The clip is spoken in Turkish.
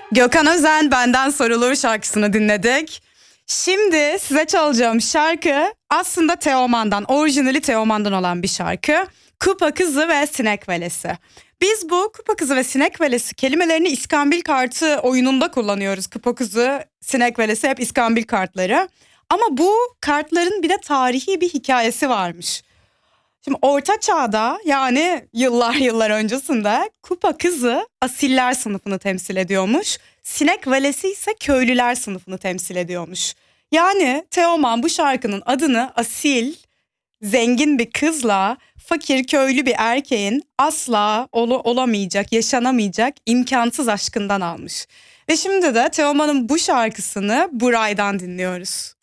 Gökhan Özen Benden Sorulur şarkısını dinledik. Şimdi size çalacağım şarkı aslında Teoman'dan, orijinali Teoman'dan olan bir şarkı. Kupa Kızı ve Sinek Velesi. Biz bu Kupa Kızı ve Sinek Velesi kelimelerini İskambil kartı oyununda kullanıyoruz. Kupa Kızı, Sinek Velesi hep İskambil kartları. Ama bu kartların bir de tarihi bir hikayesi varmış. Şimdi Orta Çağ'da, yani yıllar öncesinde Kupa Kızı asiller sınıfını temsil ediyormuş. Sinek Velesi ise köylüler sınıfını temsil ediyormuş. Yani Teoman bu şarkının adını asil, zengin bir kızla fakir köylü bir erkeğin asla olamayacak, yaşanamayacak imkansız aşkından almış. Ve şimdi de Teoman'ın bu şarkısını Buray'dan dinliyoruz.